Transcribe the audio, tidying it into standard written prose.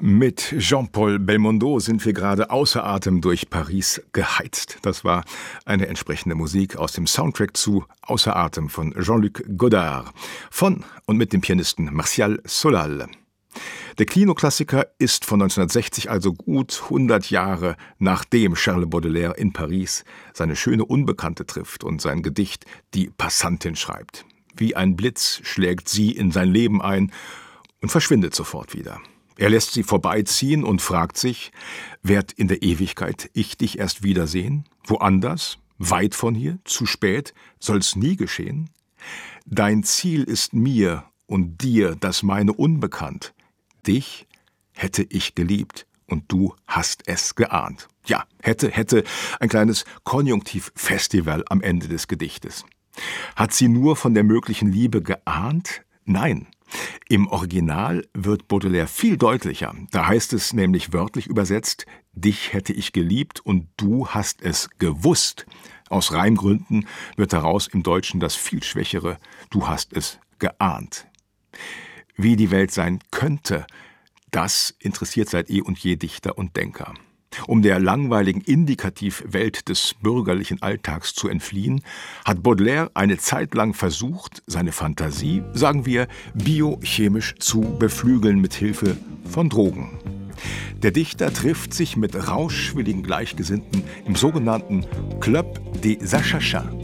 Mit Jean-Paul Belmondo sind wir gerade außer Atem durch Paris geheizt. Das war eine entsprechende Musik aus dem Soundtrack zu Außer Atem von Jean-Luc Godard von und mit dem Pianisten Martial Solal. Der Kinoklassiker ist von 1960, also gut 100 Jahre nachdem Charles Baudelaire in Paris seine schöne Unbekannte trifft und sein Gedicht Die Passantin schreibt. Wie ein Blitz schlägt sie in sein Leben ein und verschwindet sofort wieder. Er lässt sie vorbeiziehen und fragt sich, werd in der Ewigkeit ich dich erst wiedersehen? Woanders? Weit von hier? Zu spät? Soll's nie geschehen? Dein Ziel ist mir und dir das meine unbekannt. Dich hätte ich geliebt und du hast es geahnt. Ja, hätte, ein kleines Konjunktiv-Festival am Ende des Gedichtes. Hat sie nur von der möglichen Liebe geahnt? Nein. Im Original wird Baudelaire viel deutlicher. Da heißt es nämlich wörtlich übersetzt, dich hätte ich geliebt und du hast es gewusst. Aus Reimgründen wird daraus im Deutschen das viel schwächere, du hast es geahnt. Wie die Welt sein könnte, das interessiert seit eh und je Dichter und Denker. Um der langweiligen Indikativwelt des bürgerlichen Alltags zu entfliehen, hat Baudelaire eine Zeit lang versucht, seine Fantasie, sagen wir, biochemisch zu beflügeln mit Hilfe von Drogen. Der Dichter trifft sich mit rauschwilligen Gleichgesinnten im sogenannten Club des Achachas.